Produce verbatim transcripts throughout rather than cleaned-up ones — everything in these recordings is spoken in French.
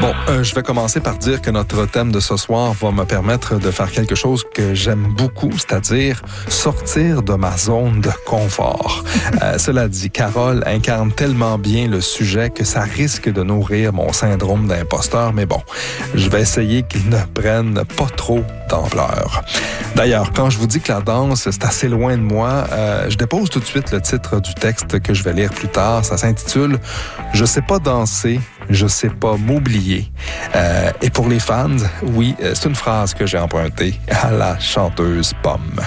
Bon, euh, je vais commencer par dire que notre thème de ce soir va me permettre de faire quelque chose que j'aime beaucoup, c'est-à-dire sortir de ma zone de confort. Euh, cela dit, Carole incarne tellement bien le sujet que ça risque de nourrir mon syndrome d'imposteur, mais bon, je vais essayer qu'il ne prenne pas trop d'ampleur. D'ailleurs, quand je vous dis que la danse, c'est assez loin de moi, euh, je dépose tout de suite le titre du texte que je vais lire plus tard. Ça s'intitule « Je sais pas danser, je sais pas m'oublier euh, ». Et pour les fans, oui, c'est une phrase que j'ai empruntée à la chanteuse Pomme.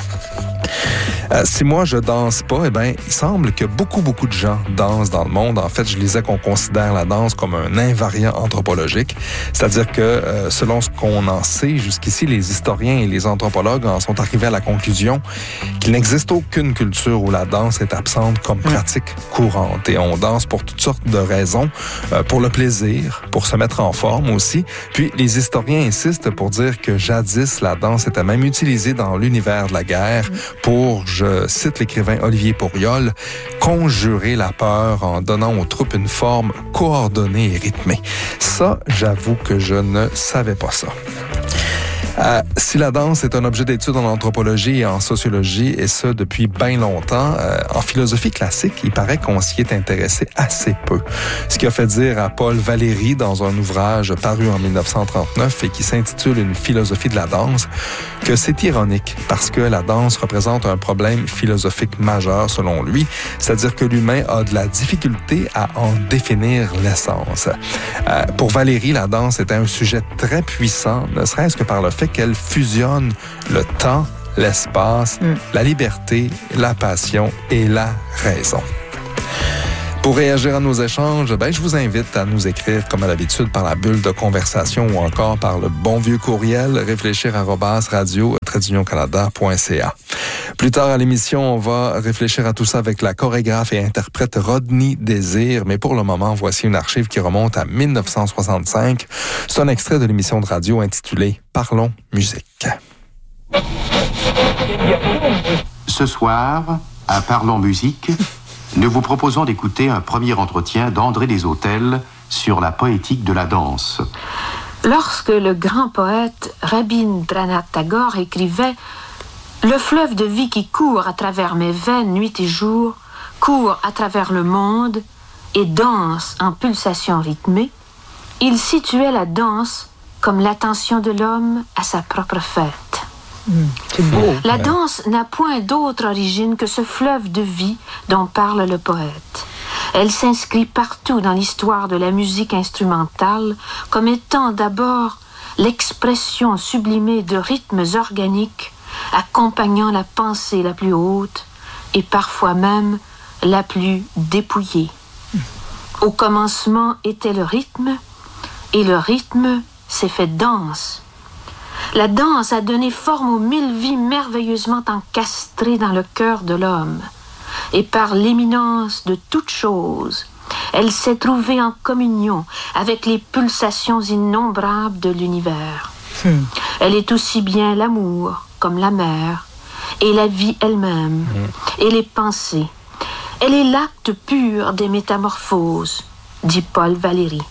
Euh, si moi je danse pas, eh ben, il semble que beaucoup, beaucoup de gens dansent dans le monde. En fait, je lisais qu'on considère la danse comme un invariant anthropologique. C'est-à-dire que, euh, selon ce qu'on en sait jusqu'ici, les historiens et les anthropologues en sont arrivés à la conclusion qu'il n'existe aucune culture où la danse est absente comme pratique courante. Et on danse pour toutes sortes de raisons, euh, pour le plaisir, pour se mettre en forme aussi. Puis, les historiens insistent pour dire que jadis, la danse était même utilisée dans l'univers de la guerre pour, je cite l'écrivain Olivier Pourriol, conjurer la peur en donnant aux troupes une forme coordonnée et rythmée. Ça, j'avoue que je ne savais pas ça. Euh, si la danse est un objet d'étude en anthropologie et en sociologie, et ce depuis bien longtemps, euh, en philosophie classique, il paraît qu'on s'y est intéressé assez peu. Ce qui a fait dire à Paul Valéry dans un ouvrage paru en dix-neuf cent trente-neuf et qui s'intitule « Une philosophie de la danse » que c'est ironique parce que la danse représente un problème philosophique majeur selon lui, c'est-à-dire que l'humain a de la difficulté à en définir l'essence. Euh, pour Valéry, la danse était un sujet très puissant, ne serait-ce que par le fait qu'elle fusionne le temps, l'espace, mm. la liberté, la passion et la raison. Pour réagir à nos échanges, ben, je vous invite à nous écrire comme à l'habitude par la bulle de conversation ou encore par le bon vieux courriel réfléchir arobase radio tiret union canada point c a. Plus tard à l'émission, on va réfléchir à tout ça avec la chorégraphe et interprète Rodney Désir, mais pour le moment, voici une archive qui remonte à dix-neuf cent soixante-cinq. C'est un extrait de l'émission de radio intitulée « Parlons musique ». Ce soir, à Parlons musique, nous vous proposons d'écouter un premier entretien d'André Deshôtels sur la poétique de la danse. Lorsque le grand poète Rabindranath Tagore écrivait « Le fleuve de vie qui court à travers mes veines nuit et jour, court à travers le monde et danse en pulsations rythmées », il situait la danse comme l'attention de l'homme à sa propre fête. Mmh, c'est beau. La danse n'a point d'autre origine que ce fleuve de vie dont parle le poète. Elle s'inscrit partout dans l'histoire de la musique instrumentale comme étant d'abord l'expression sublimée de rythmes organiques accompagnant la pensée la plus haute et parfois même la plus dépouillée. Au commencement était le rythme et le rythme s'est fait danse. La danse a donné forme aux mille vies merveilleusement encastrées dans le cœur de l'homme. Et par l'éminence de toute chose, elle s'est trouvée en communion avec les pulsations innombrables de l'univers. Hmm. Elle est aussi bien l'amour comme la mer, et la vie elle-même, hmm. et les pensées. Elle est l'acte pur des métamorphoses, dit Paul Valéry.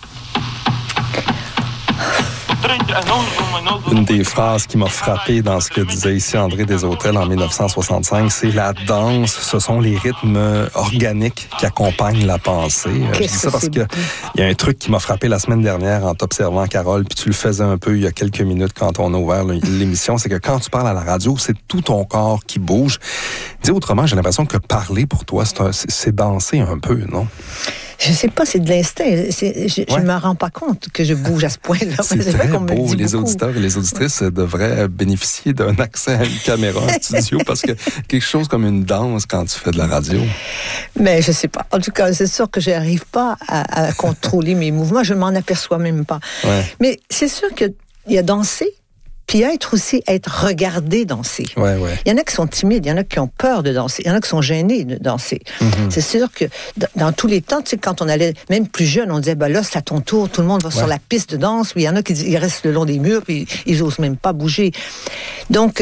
Une des phrases qui m'a frappé dans ce que disait ici André Deshôtels en dix-neuf cent soixante-cinq, c'est la danse, ce sont les rythmes organiques qui accompagnent la pensée. Je dis ça parce que il y a un truc qui m'a frappé la semaine dernière en t'observant, Carole, puis tu le faisais un peu il y a quelques minutes quand on a ouvert l'émission, c'est que quand tu parles à la radio, c'est tout ton corps qui bouge. Dis autrement, j'ai l'impression que parler pour toi, c'est, un, c'est danser un peu, non? Je sais pas, c'est de l'instinct. C'est, je ne ouais. me rends pas compte que je bouge à ce point-là. C'est, c'est très vrai qu'on beau. Me dit les beaucoup. Auditeurs et les auditrices devraient bénéficier d'un accès à une caméra en studio parce que quelque chose comme une danse quand tu fais de la radio. Mais je sais pas. En tout cas, c'est sûr que je n'arrive pas à, à contrôler mes mouvements. Je m'en aperçois même pas. Ouais. Mais c'est sûr qu'il y a danser. Puis être aussi, être regardé danser. Ouais, ouais. Il y en a qui sont timides, il y en a qui ont peur de danser, il y en a qui sont gênés de danser. Mm-hmm. C'est sûr que dans tous les temps, tu sais, quand on allait, même plus jeune, on disait, ben là, c'est à ton tour, tout le monde va ouais. sur la piste de danse. Puis il y en a qui ils restent le long des murs, puis ils n'osent même pas bouger. Donc,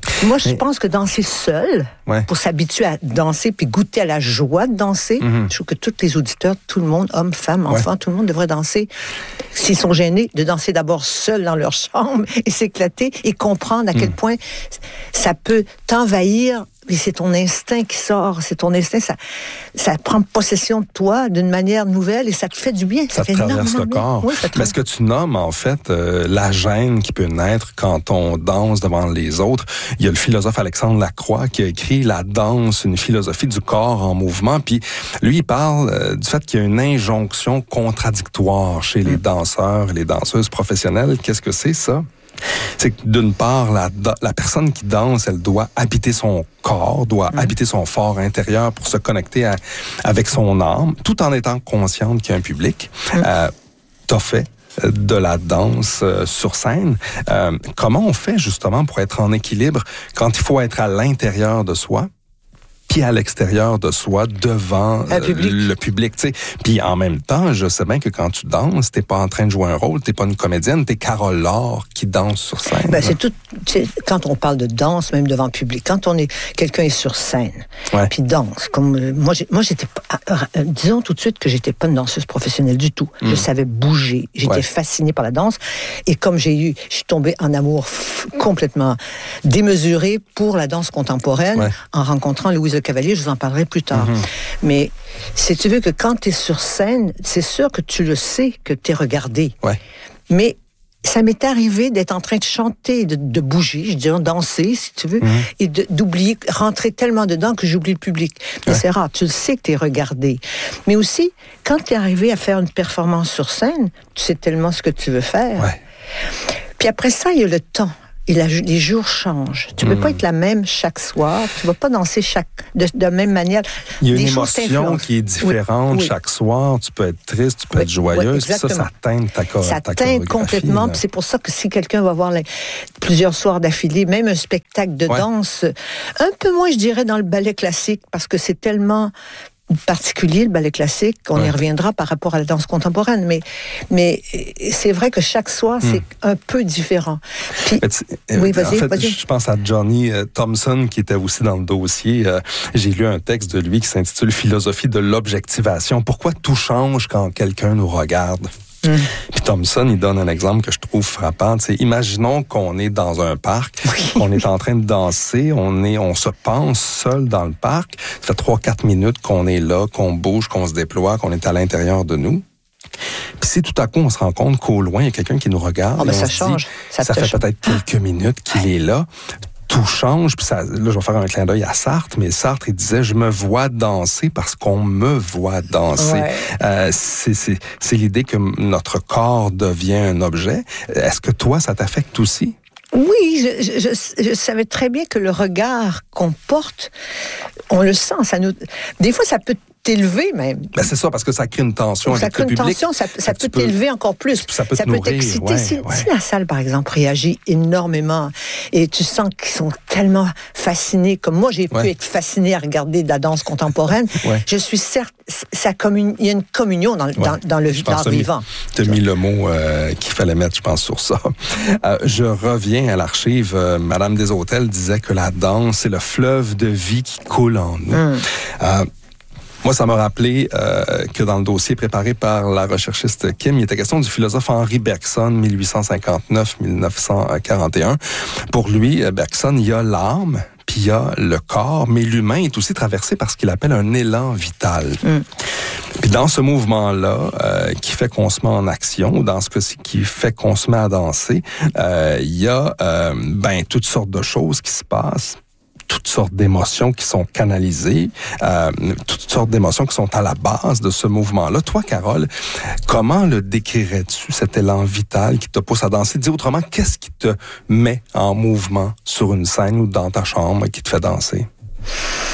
Moi, je Mais... pense que danser seul, ouais. pour s'habituer à danser puis goûter à la joie de danser, mm-hmm. je trouve que tous les auditeurs, tout le monde, hommes, femmes, enfants, ouais. tout le monde devrait danser. S'ils sont gênés, de danser d'abord seul dans leur chambre et s'éclater et comprendre à quel mm. point ça peut t'envahir. Et c'est ton instinct qui sort, c'est ton instinct, ça, ça prend possession de toi d'une manière nouvelle et ça te fait du bien. Ça, ça te fait traverse le corps. Oui, Mais ce que tu nommes, en fait, euh, la gêne qui peut naître quand on danse devant les autres, il y a le philosophe Alexandre Lacroix qui a écrit « La danse, une philosophie du corps en mouvement ». Puis lui, il parle euh, du fait qu'il y a une injonction contradictoire chez les danseurs et les danseuses professionnelles. Qu'est-ce que c'est, ça? C'est que d'une part, la, la personne qui danse, elle doit habiter son corps, doit mmh. habiter son fort intérieur pour se connecter à, avec son âme, tout en étant consciente qu'il y a un public. Mmh. Euh, t'as fait de la danse euh, sur scène. Euh, comment on fait justement pour être en équilibre quand il faut être à l'intérieur de soi puis à l'extérieur de soi, devant euh, public. le public, tu sais. Puis en même temps, je sais bien que quand tu danses, t'es pas en train de jouer un rôle, t'es pas une comédienne, t'es Carole Laure qui danse sur scène. Ben, c'est tout, c'est, quand on parle de danse, même devant le public, quand on est, quelqu'un est sur scène, ouais. puis danse, comme, euh, moi, j'ai, moi, j'étais pas, euh, disons tout de suite que j'étais pas une danseuse professionnelle du tout. Mm. Je savais bouger. J'étais ouais. fascinée par la danse. Et comme j'ai eu, je suis tombée en amour f- complètement démesuré pour la danse contemporaine ouais. en rencontrant Louise Cavalier, je vous en parlerai plus tard. Mm-hmm. Mais si tu veux que quand tu es sur scène, c'est sûr que tu le sais que tu es regardé. Ouais. Mais ça m'est arrivé d'être en train de chanter, de, de bouger, je dirais danser, si tu veux, mm-hmm. et de, d'oublier, rentrer tellement dedans que j'oublie le public. Mais ouais. c'est rare, tu le sais que tu es regardé. Mais aussi, quand tu es arrivé à faire une performance sur scène, tu sais tellement ce que tu veux faire. Ouais. Puis après ça, il y a le temps. Et la, les jours changent. Tu ne peux mmh. pas être la même chaque soir. Tu ne vas pas danser chaque, de, de la même manière. Il y a une émotion qui est différente oui, oui. chaque soir. Tu peux être triste, tu peux oui, être joyeuse. Oui, ça, ça teinte ta, ta ça ta teinte complètement. C'est pour ça que si quelqu'un va voir les, plusieurs soirs d'affilée, même un spectacle de ouais. danse, un peu moins, je dirais, dans le ballet classique, parce que c'est tellement particulier, le ballet classique, on ouais. y reviendra par rapport à la danse contemporaine, mais, mais c'est vrai que chaque soir, c'est mm. un peu différent. Puis, oui, vas-y, en fait, vas-y. Je pense à Johnny euh, Thompson, qui était aussi dans le dossier. Euh, j'ai lu un texte de lui qui s'intitule « Philosophie de l'objectivation ». Pourquoi tout change quand quelqu'un nous regarde? Mmh. Puis Thompson, il donne un exemple que je trouve frappant. T'sais, imaginons qu'on est dans un parc, oui. on est en train de danser, on est, on se pense seul dans le parc. Ça fait trois, quatre minutes qu'on est là, qu'on bouge, qu'on se déploie, qu'on est à l'intérieur de nous. Puis si tout à coup on se rend compte qu'au loin il y a quelqu'un qui nous regarde, oh, ben ça se change. Dit, ça, ça fait change. peut-être quelques minutes qu'il est là. Tout change, puis ça, là, je vais faire un clin d'œil à Sartre, mais Sartre, il disait « Je me vois danser parce qu'on me voit danser. Ouais. » euh, c'est, c'est, c'est l'idée que notre corps devient un objet. Est-ce que toi, ça t'affecte aussi? Oui, je, je, je savais très bien que le regard qu'on porte, on le sent. Ça nous... Des fois, ça peut t'élever même. Ben c'est ça, parce que ça crée une tension ça avec le public. Ça crée une tension, ça, ça peut t'élever encore plus. Ça peut, ça te peut nourrir, t'exciter. ouais, si, ouais. si la salle, par exemple, réagit énormément et tu sens qu'ils sont tellement fascinés, comme moi, j'ai ouais. pu être fascinée à regarder de la danse contemporaine, ouais. je suis certes, ça commune, il y a une communion dans, ouais. dans, dans le l'art vivant. Tu as mis le mot euh, qu'il fallait mettre, je pense, sur ça. Euh, je reviens à l'archive. Euh, Madame Deshôtels disait que la danse, c'est le fleuve de vie qui coule en nous. Mm. Euh, Moi, ça m'a rappelé euh, que dans le dossier préparé par la recherchiste Kim, il était question du philosophe Henri Bergson, dix-huit cent cinquante-neuf à dix-neuf cent quarante et un. Pour lui, Bergson, il y a l'âme, puis il y a le corps, mais l'humain est aussi traversé par ce qu'il appelle un élan vital. Mm. Puis dans ce mouvement-là, euh, qui fait qu'on se met en action, ou dans ce cas-ci, qui fait qu'on se met à danser, euh, il y a euh, ben toutes sortes de choses qui se passent. Toutes sortes d'émotions qui sont canalisées, euh, toutes sortes d'émotions qui sont à la base de ce mouvement-là. Toi, Carole, comment le décrirais-tu, cet élan vital qui te pousse à danser? Dis autrement, qu'est-ce qui te met en mouvement sur une scène ou dans ta chambre et qui te fait danser?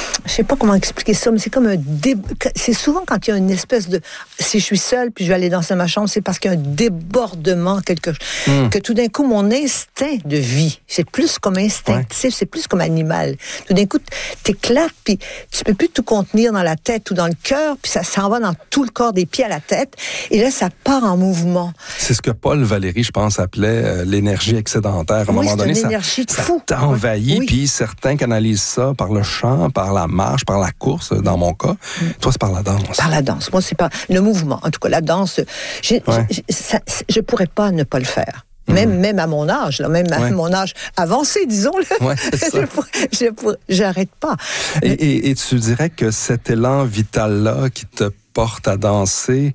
je sais pas comment expliquer ça, mais c'est comme un dé... c'est souvent quand il y a une espèce de, si je suis seule puis je vais aller danser dans ma chambre, c'est parce qu'il y a un débordement, quelque chose, mm. que tout d'un coup mon instinct de vie, c'est plus comme instinctif, ouais. c'est plus comme animal. Tout d'un coup, t'éclates puis tu peux plus tout contenir dans la tête ou dans le cœur, puis ça s'en va dans tout le corps, des pieds à la tête, et là ça part en mouvement. C'est ce que Paul Valéry, je pense, appelait euh, l'énergie excédentaire. À un oui, moment donné, ça, ça t'envahit, oui. puis certains canalisent ça par le chant, par la marche, par la course, dans mon cas. Mm. Toi, c'est par la danse. Par la danse. Moi, c'est par le mouvement. En tout cas, la danse, j'ai, ouais. j'ai, ça, je pourrais pas ne pas le faire. Même, mmh. même à mon âge, là, même à ouais. mon âge avancé, disons-le. Ouais, je pourrais, je pourrais, j'arrête pas. Et, et, et tu dirais que cet élan vital-là qui te porte à danser,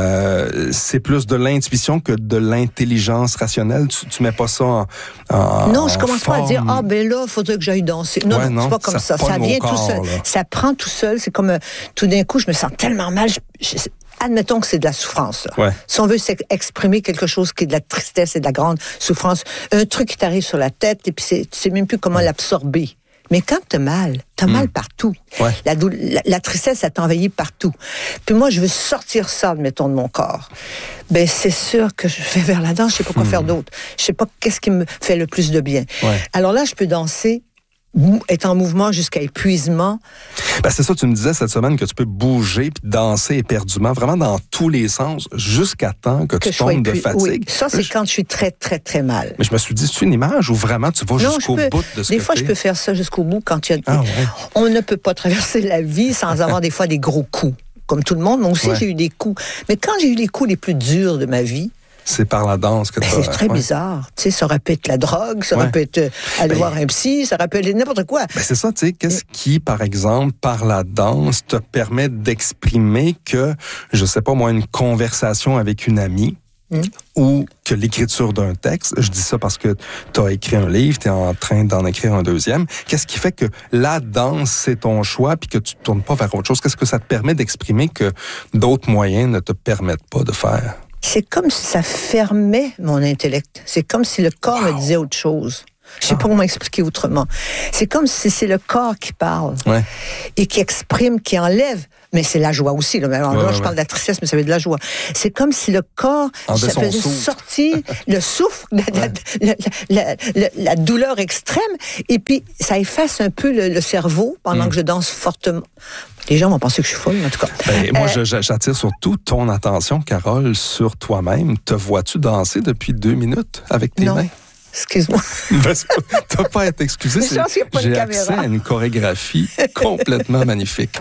euh, c'est plus de l'intuition que de l'intelligence rationnelle. Tu, tu mets pas ça en, en Non, je commence forme. pas à dire ah ben là, il faudrait que j'aille danser. Non, ouais, non, c'est pas comme ça. Ça, ça vient corps, tout seul. Là. Ça prend tout seul. C'est comme euh, tout d'un coup, je me sens tellement mal. Je, je, admettons que c'est de la souffrance. Ouais. Si on veut exprimer quelque chose qui est de la tristesse et de la grande souffrance, un truc qui t'arrive sur la tête et puis c'est, tu sais même plus comment ouais. l'absorber. Mais quand t'as mal, t'as mmh. mal partout. Ouais. La, la, la tristesse, ça t'envahit partout. Puis moi, je veux sortir ça, mettons, de mon corps. Ben, c'est sûr que je vais vers la danse, je sais pas quoi mmh. faire d'autre. Je sais pas qu'est-ce qui me fait le plus de bien. Ouais. Alors là, je peux danser, être en mouvement jusqu'à épuisement. Ben c'est ça, tu me disais cette semaine que tu peux bouger puis danser éperdument, vraiment dans tous les sens, jusqu'à temps que, que tu tombes de fatigue. Oui, ça, c'est je... quand je suis très, très, très mal. Mais je me suis dit, c'est une image où vraiment tu vas non, jusqu'au peux... bout de ce Des que fois, t'es. Je peux faire ça jusqu'au bout quand il y a... Ah, ouais. On ne peut pas traverser la vie sans avoir des fois des gros coups. Comme tout le monde, moi aussi, ouais. j'ai eu des coups. Mais quand j'ai eu les coups les plus durs de ma vie, c'est par la danse que tu ben, c'est très ouais. bizarre. Tu sais, ça aurait pu être la drogue, ça aurait ouais. pu être euh, aller ben, voir un psy, ça aurait pu être n'importe quoi. Ben c'est ça, tu sais, qu'est-ce qui, par exemple, par la danse, te permet d'exprimer que, je sais pas moi, une conversation avec une amie, mm. ou que l'écriture d'un texte, je dis ça parce que tu as écrit un livre, tu es en train d'en écrire un deuxième. Qu'est-ce qui fait que la danse, c'est ton choix, puis que tu ne tournes pas vers autre chose? Qu'est-ce que ça te permet d'exprimer que d'autres moyens ne te permettent pas de faire? C'est comme si ça fermait mon intellect. C'est comme si le corps wow. me disait autre chose. Je sais ah. pas comment expliquer autrement. C'est comme si c'est le corps qui parle ouais. et qui exprime, qui enlève. Mais c'est la joie aussi. Là, Alors, ouais, là ouais, je parle de la tristesse, mais ça veut dire de la joie. C'est comme si le corps ça faisait sortir le souffle, la, ouais. la, la, la, la douleur extrême, et puis ça efface un peu le, le cerveau pendant mm. que je danse fortement. Les gens vont penser que je suis folle, en tout cas. Ben, moi, euh, je, j'attire surtout ton attention, Carole, sur toi-même. Te vois-tu danser depuis deux minutes avec tes non. mains? Excuse-moi. Parce que t'as pas à être excusé. C'est, j'ai accès à une chorégraphie complètement magnifique.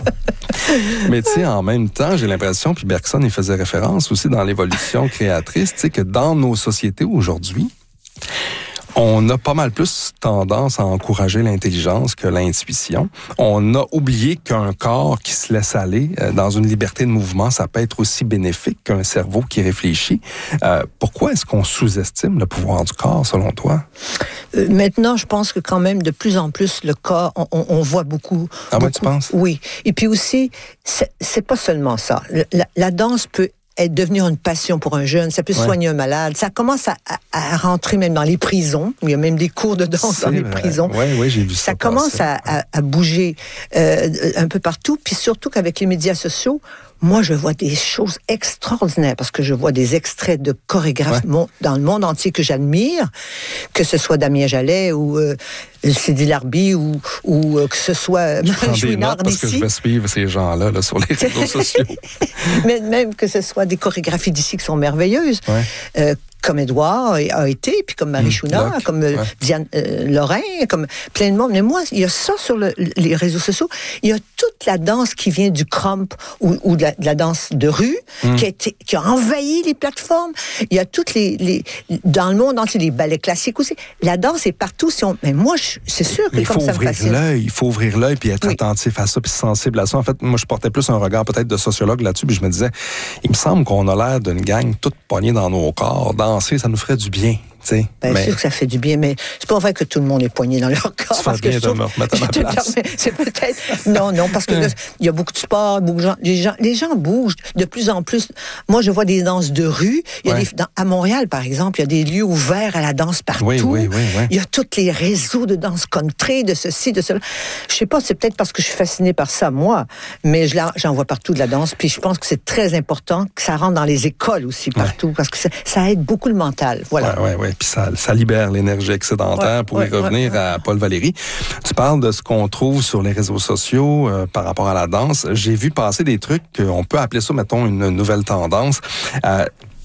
Mais tu sais, en même temps, j'ai l'impression, puis Bergson y faisait référence aussi dans l'évolution créatrice, tu sais, que dans nos sociétés aujourd'hui, on a pas mal plus tendance à encourager l'intelligence que l'intuition. On a oublié qu'un corps qui se laisse aller euh, dans une liberté de mouvement, ça peut être aussi bénéfique qu'un cerveau qui réfléchit. Euh, pourquoi est-ce qu'on sous-estime le pouvoir du corps, selon toi? Euh, maintenant, je pense que quand même, de plus en plus, le corps, on, on, on voit beaucoup... Ah beaucoup, ouais, tu penses? Oui. Et puis aussi, c'est, c'est pas seulement ça. La, la danse peut être devenir une passion pour un jeune, ça peut ouais. soigner un malade, ça commence à, à, à rentrer même dans les prisons, il y a même des cours de danse c'est dans les vrai. prisons. Oui, oui, j'ai vu ça. Ça commence à, à, à bouger euh, un peu partout, puis surtout qu'avec les médias sociaux, moi, je vois des choses extraordinaires parce que je vois des extraits de chorégraphes ouais. dans le monde entier que j'admire, que ce soit Damien Jallet ou euh, Sidi Larbi ou, ou euh, que ce soit Marie Chouinard d'ici. Parce que je vais suivre ces gens-là là, sur les réseaux sociaux. Mais même que ce soit des chorégraphies d'ici qui sont merveilleuses. Ouais. Euh, comme Édouard a été, puis comme Marie Chouinard, mmh, comme euh, ouais. Diane euh, Lorrain, comme plein de monde. Mais moi, il y a ça sur le, les réseaux sociaux. Il y a toute la danse qui vient du crump ou, ou de, la, de la danse de rue mmh. qui, a été, qui a envahi les plateformes. Il y a toutes les, les dans le monde entier, les ballets classiques aussi. La danse est partout. Si on, mais moi, je, c'est sûr que mais comme ça me fascine. L'œil, il faut ouvrir l'œil puis être oui. attentif à ça puis sensible à ça. En fait, moi, je portais plus un regard peut-être de sociologue là-dessus puis je me disais, il me semble qu'on a l'air d'une gang toute poignée dans nos corps. Danser, ça nous ferait du bien. sais. Bien mais... sûr que ça fait du bien, mais c'est pas vrai que tout le monde est poigné dans leur corps. Tu fais bien de me remettre à ma place. C'est peut-être... Non, non, parce que là, il y a beaucoup de sport, beaucoup de gens, les gens, les gens bougent de plus en plus. Moi, je vois des danses de rue. Il y a ouais. des, dans, à Montréal, par exemple, il y a des lieux ouverts à la danse partout. Oui, oui, oui, oui. Il y a tous les réseaux de danse country, de ceci, de cela. Je sais pas, c'est peut-être parce que je suis fascinée par ça, moi, mais je la, j'en vois partout de la danse. Puis je pense que c'est très important que ça rentre dans les écoles aussi, partout, ouais. parce que ça, ça aide beaucoup le mental. Voilà. Oui, oui, oui. Puis ça, ça libère l'énergie excédentaire. Ouais, pour ouais, y revenir ouais, ouais. à Paul Valéry. Tu parles de ce qu'on trouve sur les réseaux sociaux euh, par rapport à la danse. J'ai vu passer des trucs, on peut appeler ça, mettons, une nouvelle tendance. Euh,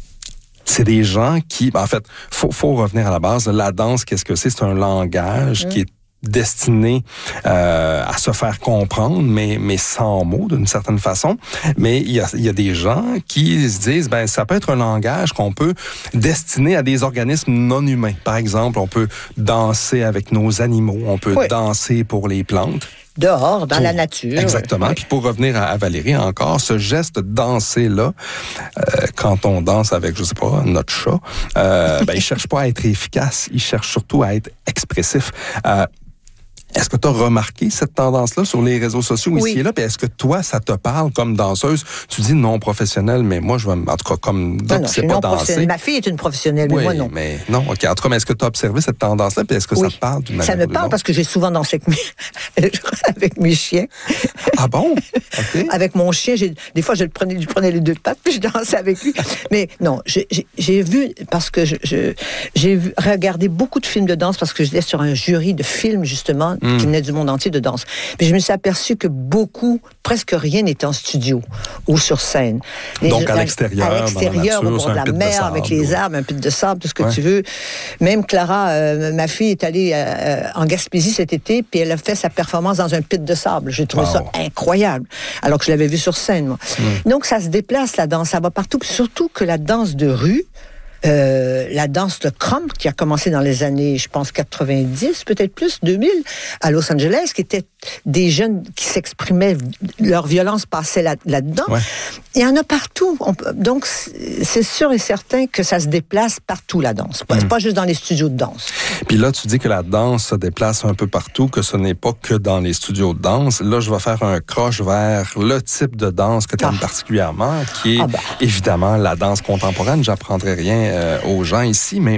c'est des gens qui, en fait, faut, faut revenir à la base. La danse, qu'est-ce que c'est? C'est un langage mmh. qui est destiné euh, à se faire comprendre, mais mais sans mots d'une certaine façon. Mais il y a il y a des gens qui se disent ben ça peut être un langage qu'on peut destiner à des organismes non humains. Par exemple, on peut danser avec nos animaux, on peut oui. danser pour les plantes. Dehors, dans pour, la nature. Exactement. Oui. Puis pour revenir à, à Valérie encore, ce geste de danser-là, euh, quand on danse avec, je sais pas, notre chat, euh, ben il cherche pas à être efficace, il cherche surtout à être expressif. Euh, Est-ce que tu as remarqué cette tendance-là sur les réseaux sociaux ici oui. et là? Puis est-ce que toi, ça te parle comme danseuse? Tu dis non professionnelle, mais moi, je vais, en tout cas, comme non, non, c'est pas danser. Ma fille est une professionnelle, mais oui, moi non. mais non, OK. En tout cas, mais est-ce que tu as observé cette tendance-là? Puis est-ce que oui. ça te parle d'une manière Ça me parle parce que j'ai souvent dansé avec mes, avec mes chiens. Ah bon? OK. Avec mon chien, j'ai, des fois, je le prenais, je prenais les deux pattes, puis je dansais avec lui. Mais non, j'ai, j'ai, j'ai vu, parce que je, je, j'ai vu, regardé beaucoup de films de danse parce que j'étais sur un jury de films, justement, mm. qui venaient du monde entier de danse. Puis je me suis aperçu que beaucoup, presque rien n'était en studio ou sur scène. Les, Donc à l'extérieur, à l'extérieur, dans la nature, au bord de la mer, sable, avec les ouais. arbres, un pit de sable, tout ce que ouais. tu veux. Même Clara, euh, ma fille, est allée euh, en Gaspésie cet été, puis elle a fait sa performance dans un pit de sable. J'ai trouvé wow. ça incroyable, alors que je l'avais vu sur scène, moi. Mm. Donc ça se déplace, la danse, ça va partout, surtout que la danse de rue, Euh, la danse de crump qui a commencé dans les années, je pense, quatre-vingt-dix, peut-être plus, deux mille, à Los Angeles, qui étaient des jeunes qui s'exprimaient, leur violence passait là, là-dedans. Ouais. Il y en a partout. On, donc, c'est sûr et certain que ça se déplace partout, la danse. Pas, mmh. pas juste dans les studios de danse. Puis là, tu dis que la danse se déplace un peu partout, que ce n'est pas que dans les studios de danse. Là, je vais faire un croche vers le type de danse que tu aimes ah. particulièrement, qui est ah ben. évidemment la danse contemporaine. J'apprendrai rien Euh, aux gens ici, mais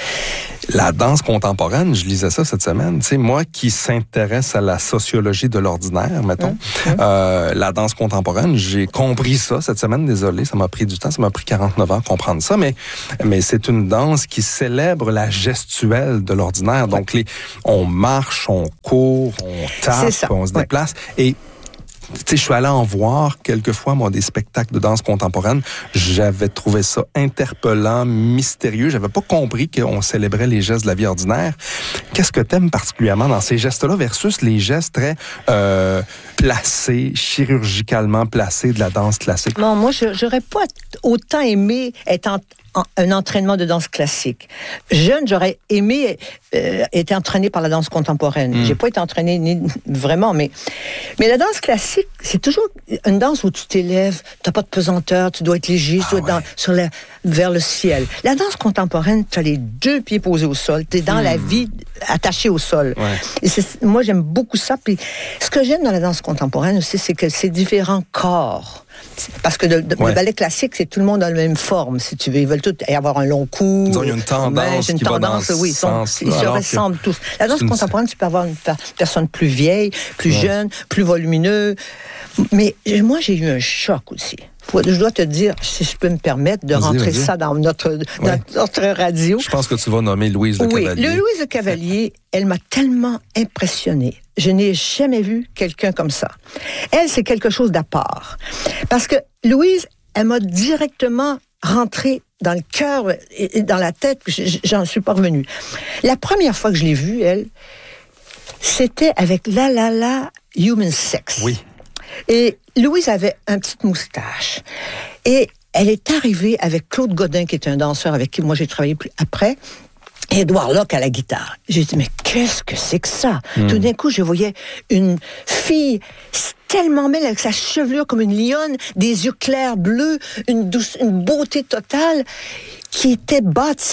la danse contemporaine, je lisais ça cette semaine, tu sais, moi qui s'intéresse à la sociologie de l'ordinaire, mettons, mmh, mmh. Euh, la danse contemporaine, j'ai compris ça cette semaine, désolé, ça m'a pris du temps, ça m'a pris quarante-neuf ans à comprendre ça, mais, mais c'est une danse qui célèbre la gestuelle de l'ordinaire, donc les, on marche, on court, on tape, on se ouais. déplace, et tu sais, je suis allé en voir quelquefois, moi, des spectacles de danse contemporaine. J'avais trouvé ça interpellant, mystérieux. J'avais pas compris qu'on célébrait les gestes de la vie ordinaire. Qu'est-ce que t'aimes particulièrement dans ces gestes-là versus les gestes très euh, placés, chirurgicalement placés de la danse classique? Non, moi, je, j'aurais pas autant aimé être en un entraînement de danse classique. Jeune, j'aurais aimé euh, être entraîné par la danse contemporaine. Mmh. J'ai pas été entraîné ni, vraiment, mais mais la danse classique, c'est toujours une danse où tu t'élèves, t'as pas de pesanteur, tu dois être léger, ah, tu dois ouais. être dans, sur la, vers le ciel. La danse contemporaine, tu as les deux pieds posés au sol, tu es dans mmh. la vie attaché au sol. Ouais. Et c'est, moi, j'aime beaucoup ça. Puis ce que j'aime dans la danse contemporaine aussi, c'est que c'est différents corps. Parce que de, de, ouais. le ballet classique, c'est tout le monde a la même forme, si tu veux. Ils veulent tous avoir un long cou. Disons, il y a une tendance une qui tendance, va dans oui. ce sens, ils se ressemblent que... tous. La danse contemporaine, tu peux avoir une personne plus vieille, plus ouais. jeune, plus volumineux. Mais moi, j'ai eu un choc aussi. Je dois te dire, si je peux me permettre, de vas-y, rentrer vas-y. ça dans notre, dans ouais. notre radio. Je pense que tu vas nommer Louise Le oui, Cavalier. Oui, Louise Le Cavalier, elle m'a tellement impressionnée. Je n'ai jamais vu quelqu'un comme ça. Elle, c'est quelque chose d'à part. Parce que Louise, elle m'a directement rentré dans le cœur et dans la tête. J'en suis pas revenue. La première fois que je l'ai vue, elle, c'était avec La La La Human Sex. Oui. Et Louise avait un petit moustache. Et elle est arrivée avec Claude Godin, qui est un danseur avec qui moi j'ai travaillé plus après, et Édouard Locke à la guitare. J'ai dit, mais qu'est-ce que c'est que ça? Mm. Tout d'un coup, je voyais une fille tellement belle, avec sa chevelure comme une lionne, des yeux clairs bleus, une douce, une beauté totale, qui était bâtie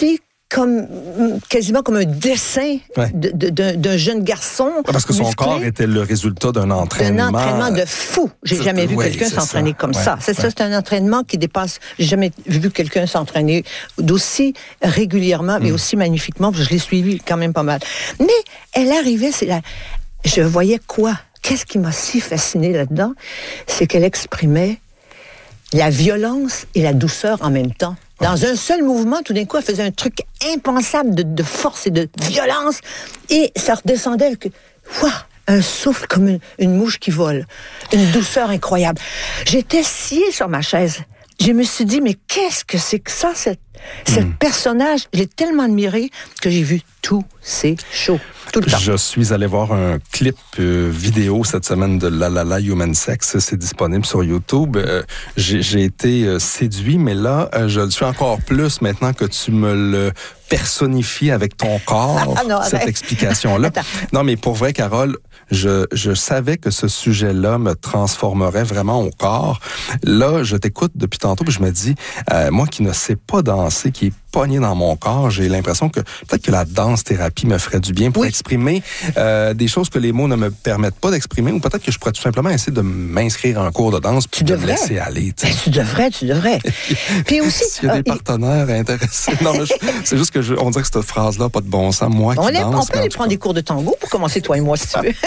comme quasiment comme un dessin ouais. de, de, de, d'un jeune garçon. Parce que son musclé, corps était le résultat d'un entraînement. D'un entraînement de fou. J'ai jamais vu oui, quelqu'un s'entraîner ça. comme ouais. ça. C'est ouais. ça, c'est un entraînement qui dépasse. J'ai jamais vu quelqu'un s'entraîner d'aussi régulièrement, mais mm. aussi magnifiquement, parce que je l'ai suivi quand même pas mal. Mais elle arrivait, c'est la... je voyais quoi? Qu'est-ce qui m'a si fasciné là-dedans? C'est qu'elle exprimait la violence et la douceur en même temps. Dans un seul mouvement, tout d'un coup, elle faisait un truc impensable de, de force et de violence. Et ça redescendait avec ouah, un souffle comme une, une mouche qui vole. Une douceur incroyable. J'étais sciée sur ma chaise. Je me suis dit, mais qu'est-ce que c'est que ça, cette, mmh. cette personnage? J'ai tellement admiré que j'ai vu tous ces shows. Tout le temps. Je suis allé voir un clip euh, vidéo cette semaine de La La La Human Sex. C'est disponible sur YouTube. Euh, j'ai, j'ai été euh, séduit, mais là, euh, je le suis encore plus maintenant que tu me le personnifies avec ton corps, ah, non, cette arrête. explication-là. Non, mais pour vrai, Carole, je, je savais que ce sujet-là me transformerait vraiment au corps. Là, je t'écoute depuis tantôt, puis je me dis, euh, moi qui ne sais pas danser, qui est pogné dans mon corps, j'ai l'impression que peut-être que la danse-thérapie me ferait du bien pour oui. exprimer euh, des choses que les mots ne me permettent pas d'exprimer, ou peut-être que je pourrais tout simplement essayer de m'inscrire à un cours de danse puis de me laisser aller. Ben, tu devrais, tu devrais. Puis aussi... S'il y a des euh, partenaires il... intéressés... Non, je, c'est juste que je, on dirait que cette phrase-là n'a pas de bon sens. Moi on qui est, danse... On peut aller prendre des cours de tango pour commencer, toi et moi, si tu veux.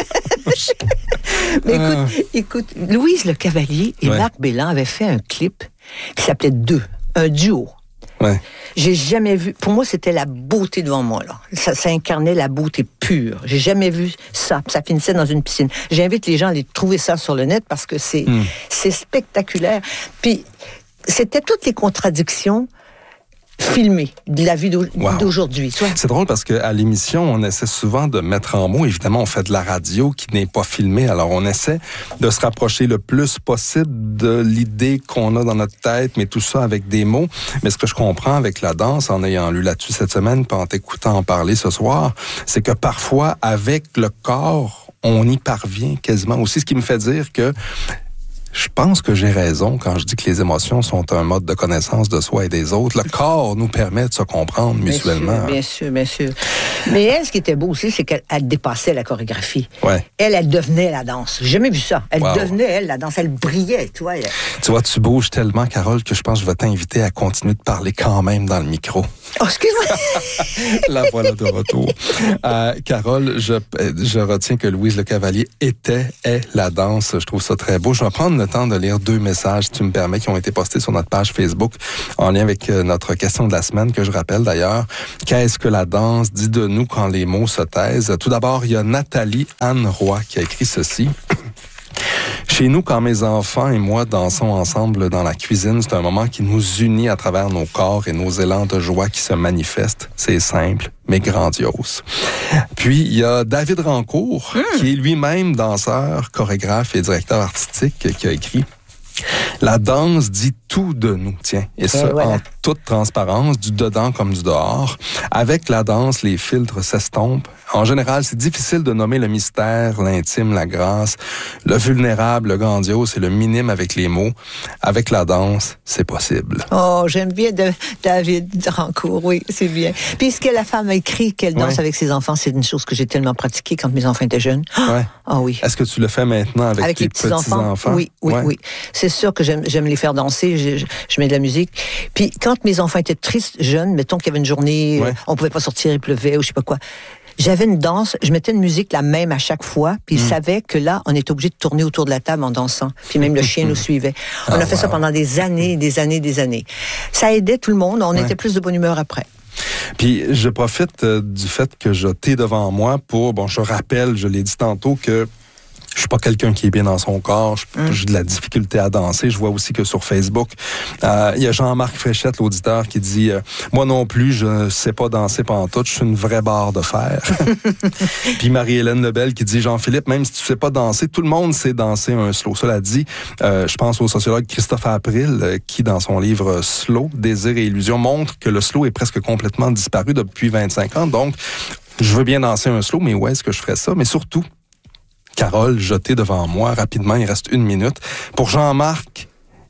Mais écoute, euh... écoute, Louise Le Cavalier et ouais. Marc Belland avaient fait un clip qui s'appelait Deux, un duo. Ouais. J'ai jamais vu... Pour moi, c'était la beauté devant moi, là. Ça, ça incarnait la beauté pure. J'ai jamais vu ça. Ça finissait dans une piscine. J'invite les gens à aller trouver ça sur le net parce que c'est, mm. c'est spectaculaire. Puis, c'était toutes les contradictions filmé de la vie wow. d'aujourd'hui. Toi? C'est drôle parce qu'à l'émission, on essaie souvent de mettre en mots. Évidemment, on fait de la radio qui n'est pas filmée. Alors, on essaie de se rapprocher le plus possible de l'idée qu'on a dans notre tête, mais tout ça avec des mots. Mais ce que je comprends avec la danse, en ayant lu là-dessus cette semaine, puis en t'écoutant en parler ce soir, c'est que parfois, avec le corps, on y parvient quasiment aussi. Ce qui me fait dire que je pense que j'ai raison quand je dis que les émotions sont un mode de connaissance de soi et des autres. Le corps nous permet de se comprendre bien mutuellement. Sûr, bien sûr, bien sûr. Mais elle, ce qui était beau aussi, c'est qu'elle elle dépassait la chorégraphie. Ouais. Elle, elle devenait la danse. J'ai jamais vu ça. Elle wow. devenait, elle, la danse. Elle brillait, tu vois. Elle... Tu vois, tu bouges tellement, Carole, que je pense que je vais t'inviter à continuer de parler quand même dans le micro. Oh, excuse-moi. La voilà de retour. Euh, Carole, je, je retiens que Louise Le Cavalier était, est la danse. Je trouve ça très beau. Je vais prendre le temps de lire deux messages, si tu me permets, qui ont été postés sur notre page Facebook en lien avec notre question de la semaine, que je rappelle d'ailleurs. Qu'est-ce que la danse dit de nous quand les mots se taisent? Tout d'abord, il y a Nathalie Anne Roy qui a écrit ceci. Chez nous, quand mes enfants et moi dansons ensemble dans la cuisine, c'est un moment qui nous unit à travers nos corps et nos élans de joie qui se manifestent. C'est simple, mais grandiose. Puis, il y a David Rancourt, mmh. qui est lui-même danseur, chorégraphe et directeur artistique, qui a écrit « La danse dit tout de nous, tiens, et ce, et voilà. en toute transparence, du dedans comme du dehors. Avec la danse, les filtres s'estompent. En général, c'est difficile de nommer le mystère, l'intime, la grâce, le vulnérable, le grandiose et le minime avec les mots. Avec la danse, c'est possible. » Oh, j'aime bien de David Rancourt, oui, c'est bien. Puis ce que la femme a écrit, qu'elle danse ouais. avec ses enfants, c'est une chose que j'ai tellement pratiquée quand mes enfants étaient jeunes. Ah ouais. oh, oui. Est-ce que tu le fais maintenant avec, avec tes petits-enfants? petits-enfants? Oui, oui, ouais. oui. C'est sûr que j'aime, j'aime les faire danser, je, je, je mets de la musique. Puis quand mes enfants étaient tristes, jeunes, mettons qu'il y avait une journée, ouais. on pouvait pas sortir, il pleuvait ou je sais pas quoi, j'avais une danse, je mettais une musique la même à chaque fois, puis ils mmh. savaient que là, on était obligé de tourner autour de la table en dansant. Puis même le chien nous suivait. On ah, a fait wow. ça pendant des années, des années, des années. Ça aidait tout le monde, on ouais. était plus de bonne humeur après. Puis je profite euh, du fait que je t'ai devant moi pour, bon, je rappelle, je l'ai dit tantôt, que je suis pas quelqu'un qui est bien dans son corps. Mm. J'ai de la difficulté à danser. Je vois aussi que sur Facebook, euh, il y a Jean-Marc Fréchette, l'auditeur, qui dit euh, « Moi non plus, je sais pas danser pantoute. Je suis une vraie barre de fer. » Puis Marie-Hélène Lebel qui dit « Jean-Philippe, même si tu sais pas danser, tout le monde sait danser un slow. » Cela dit, euh, je pense au sociologue Christophe April, euh, qui, dans son livre « Slow, désir et illusion », montre que le slow est presque complètement disparu depuis vingt-cinq ans. Donc, je veux bien danser un slow, mais où est-ce que je ferais ça? Mais surtout, Carole, jetée devant moi, rapidement, il reste une minute. Pour Jean-Marc,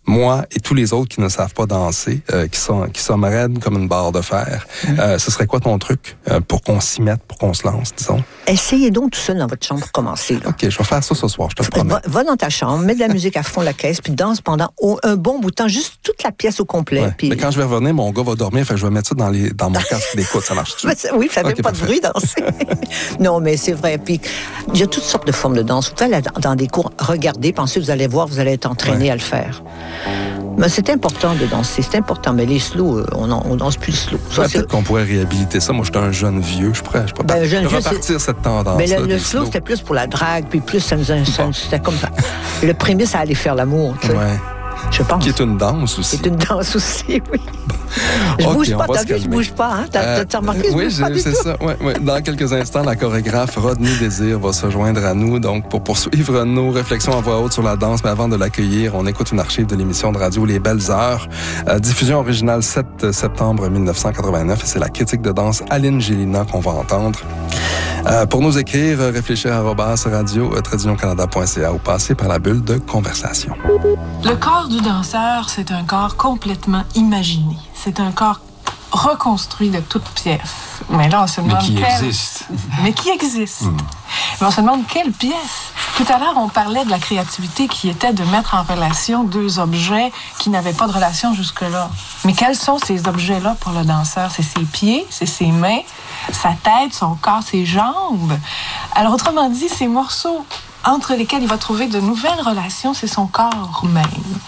moi et tous les autres qui ne savent pas danser, euh, qui sont qui sont raides comme une barre de fer, mmh. euh, ce serait quoi ton truc euh, pour qu'on s'y mette, pour qu'on se lance, disons? Essayez donc tout seul dans votre chambre pour commencer. Là. OK, je vais faire ça ce soir, je te promets. Va, va dans ta chambre, mets de la musique à fond la caisse, puis danse pendant un bon bout de temps, juste toute la pièce au complet. Ouais. Puis... Mais quand je vais revenir, mon gars va dormir, fait que je vais mettre ça dans, les, dans mon casque d'écoute, ça marche-tu? Oui, ça fait okay, pas parfait. de bruit danser. Non, mais c'est vrai. Puis il y a toutes sortes de formes de danse. Vous pouvez aller dans des cours, regardez, puis ensuite vous allez voir, vous allez être entraîné ouais. à le faire. Mais c'est important de danser, c'est important. Mais les slow, on, on danse plus le slow. Ça, ouais, peut-être qu'on pourrait réhabiliter ça. Moi, j'étais un jeune vieux, je pourrais, je pourrais ben, jeune repartir vieux, cette tendance. Mais le, le slow, slow, c'était plus pour la drague, puis plus ça nous ça, c'était comme ça. Le prémisse à aller faire l'amour, tu sais. Ouais. Je pense. Qui est une danse aussi. C'est une danse aussi, oui. Je okay, bouge pas, t'as vu, je bouge pas, hein? T'as, euh, t'as remarqué, je oui, bouge pas c'est ça. Ouais, ouais. Dans quelques instants, la chorégraphe Rodney Désir va se joindre à nous, donc pour poursuivre nos réflexions à voix haute sur la danse. Mais avant de l'accueillir, on écoute une archive de l'émission de radio Les Belles Heures, euh, diffusion originale sept septembre mille neuf cent quatre-vingt-neuf. Et c'est la critique de danse Aline Gélina qu'on va entendre. Euh, pour nous écrire, réfléchir arobase radio tradition canada point c a ou passer par la bulle de conversation. Le corps du danseur, c'est un corps complètement imaginé. C'est un corps reconstruit de toutes pièces. Mais là, on se demande Mais qui quelle... existe. Mais qui existe. Mmh. Mais on se demande quelle pièce. Tout à l'heure, on parlait de la créativité qui était de mettre en relation deux objets qui n'avaient pas de relation jusque-là. Mais quels sont ces objets-là pour le danseur? C'est ses pieds, c'est ses mains, sa tête, son corps, ses jambes. Alors, autrement dit, ces morceaux entre lesquels il va trouver de nouvelles relations, c'est son corps même.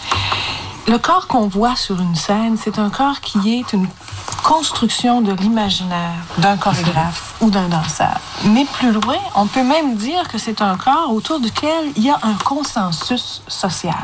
Le corps qu'on voit sur une scène, c'est un corps qui est une construction de l'imaginaire d'un chorégraphe ou d'un danseur. Mais plus loin, on peut même dire que c'est un corps autour duquel il y a un consensus social.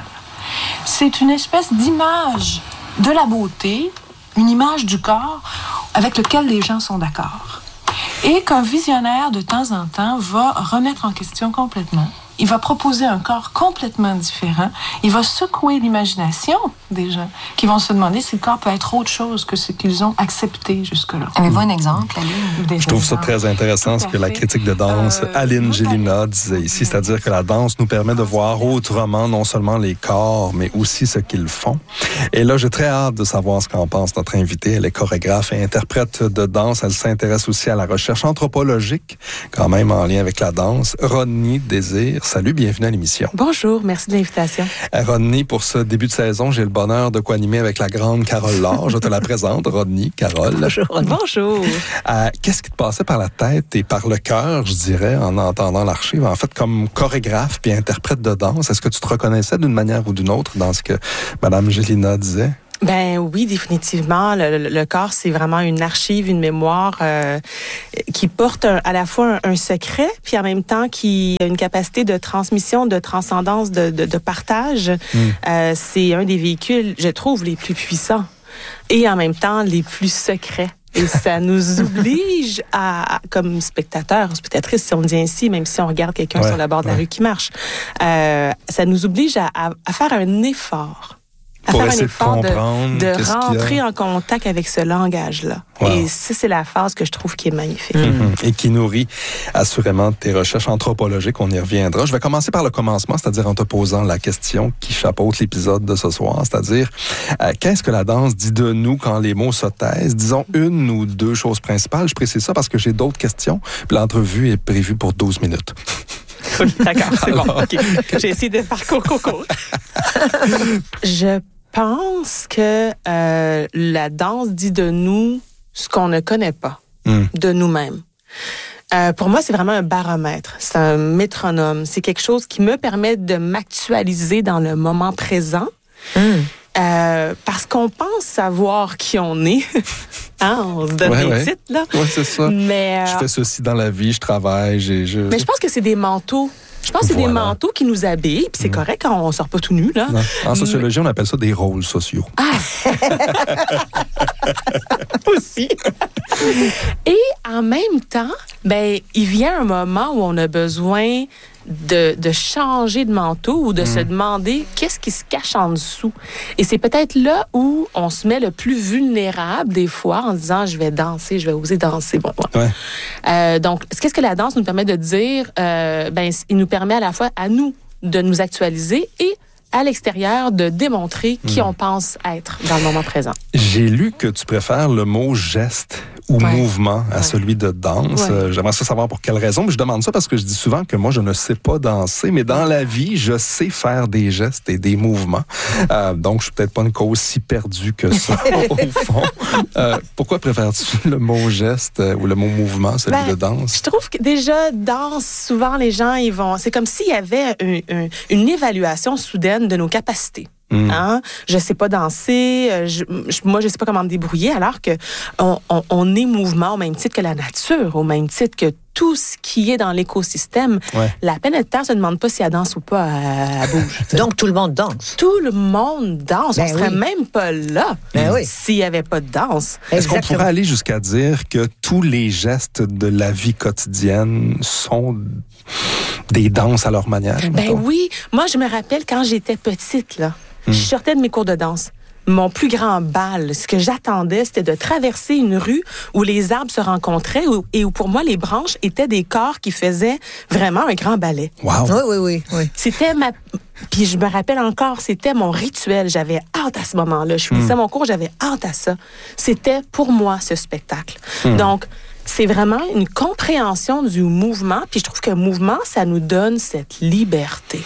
C'est une espèce d'image de la beauté, une image du corps avec lequel les gens sont d'accord. Et qu'un visionnaire, de temps en temps, va remettre en question complètement. Il va proposer un corps complètement différent. Il va secouer l'imagination des gens qui vont se demander si le corps peut être autre chose que ce qu'ils ont accepté jusque-là. Avez-vous un exemple, Aline? Je trouve ça très intéressant, ce que la critique de danse euh, Aline Gélina disait ici, c'est-à-dire que la danse nous permet de voir autrement non seulement les corps, mais aussi ce qu'ils font. Et là, j'ai très hâte de savoir ce qu'en pense notre invitée. Elle est chorégraphe et interprète de danse. Elle s'intéresse aussi à la recherche anthropologique, quand même en lien avec la danse. Rodney Désir. Salut, bienvenue à l'émission. Bonjour, merci de l'invitation. Euh, Rodney, pour ce début de saison, j'ai le bonheur de co-animer avec la grande Carole Laure. Je te la présente, Rodney, Carole. Bonjour. Bonjour. Euh, qu'est-ce qui te passait par la tête et par le cœur, je dirais, en entendant l'archive, en fait, comme chorégraphe puis interprète de danse? Est-ce que tu te reconnaissais d'une manière ou d'une autre dans ce que Mme Gélina disait? Ben oui, définitivement. Le, le, le corps, c'est vraiment une archive, une mémoire euh, qui porte un, à la fois un, un secret, puis en même temps qui a une capacité de transmission, de transcendance, de, de, de partage. Mm. Euh, c'est un des véhicules, je trouve, les plus puissants et en même temps les plus secrets. Et ça nous oblige à, comme spectateurs, spectatrices, si on dit ainsi, même si on regarde quelqu'un ouais, sur le bord de la ouais. rue qui marche, euh, ça nous oblige à, à, à faire un effort. À pour faire essayer un effort de, comprendre de, de rentrer en contact avec ce langage-là. Wow. Et ça, c'est la phase que je trouve qui est magnifique. Mm-hmm. Et qui nourrit assurément tes recherches anthropologiques. On y reviendra. Je vais commencer par le commencement, c'est-à-dire en te posant la question qui chapeaute l'épisode de ce soir, c'est-à-dire euh, qu'est-ce que la danse dit de nous quand les mots se taisent? Disons une ou deux choses principales. Je précise ça parce que j'ai d'autres questions. Puis l'entrevue est prévue pour douze minutes. Oui, d'accord, c'est bon. Okay. J'ai essayé de parcours concours. Je pense que euh, la danse dit de nous ce qu'on ne connaît pas mm. de nous-mêmes. Euh, pour moi, c'est vraiment un baromètre, c'est un métronome. C'est quelque chose qui me permet de m'actualiser dans le moment présent. Mm. Euh, parce qu'on pense savoir qui on est. Hein, on se donne ouais, des ouais. titres, là. Oui, c'est ça. Mais, euh, je fais ceci dans la vie, je travaille, j'ai... Je... Mais je pense que c'est des manteaux. Je pense que c'est voilà. des manteaux qui nous habillent, puis c'est mmh. correct quand on sort pas tout nu, là. Non. En sociologie, on appelle ça des rôles sociaux. Ah! Aussi. Et en même temps, ben, il vient un moment où on a besoin de, de changer de manteau ou de mmh. se demander qu'est-ce qui se cache en dessous. Et c'est peut-être là où on se met le plus vulnérable des fois en disant je vais danser, je vais oser danser. Bon, bon. Ouais. Euh, donc, qu'est-ce que la danse nous permet de dire? Euh, ben, il nous permet à la fois à nous de nous actualiser et à l'extérieur de démontrer qui mmh. on pense être dans le moment présent. J'ai lu que tu préfères le mot geste ou ouais. mouvement à ouais. celui de danse. Ouais. Euh, j'aimerais ça savoir pour quelle raison, mais je demande ça parce que je dis souvent que moi, je ne sais pas danser, mais dans la vie, je sais faire des gestes et des mouvements. Euh, donc, je suis peut-être pas une cause si perdue que ça, au fond. Euh, pourquoi préfères-tu le mot geste ou le mot mouvement, celui ben, de danse? Je trouve que déjà, danse, souvent, les gens, ils vont... C'est comme s'il y avait un, un, une évaluation soudaine de nos capacités. Mmh. Hein? Je sais pas danser, je, je, moi je sais pas comment me débrouiller, alors que on, on, on est mouvement au même titre que la nature, au même titre que tout ce qui est dans l'écosystème. Ouais. La planète Terre se demande pas si elle danse ou pas, elle, elle bouge. Donc tout le monde danse. Tout le monde danse. Ben on serait oui. même pas là ben oui. s'il y avait pas de danse. Est-ce Exactement. qu'on pourrait aller jusqu'à dire que tous les gestes de la vie quotidienne sont des danses à leur manière? Ben mettons? Oui. Moi, je me rappelle quand j'étais petite, là. Je sortais de mes cours de danse. Mon plus grand bal, ce que j'attendais, c'était de traverser une rue où les arbres se rencontraient et où, pour moi, les branches étaient des corps qui faisaient vraiment un grand ballet. Wow! Oui, oui, oui. oui. C'était ma... Puis je me rappelle encore, c'était mon rituel. J'avais hâte à ce moment-là. Je finissais mm. mon cours, j'avais hâte à ça. C'était, pour moi, ce spectacle. Mm. Donc, c'est vraiment une compréhension du mouvement. Puis je trouve que mouvement, ça nous donne cette liberté.